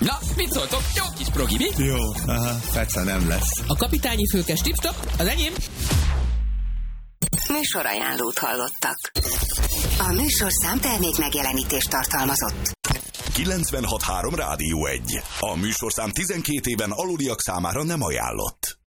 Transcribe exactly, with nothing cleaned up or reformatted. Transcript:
Na, mit szóltok? Jó kis progi, mi? Jó, aha, persze nem lesz. A kapitányi főkes tip-top, az enyém. Műsorajánlót hallottak. A műsorszám termék megjelenítést tartalmazott. kilencvenhat három Rádió egy. A műsorszám tizenkét éven aluliak számára nem ajánlott.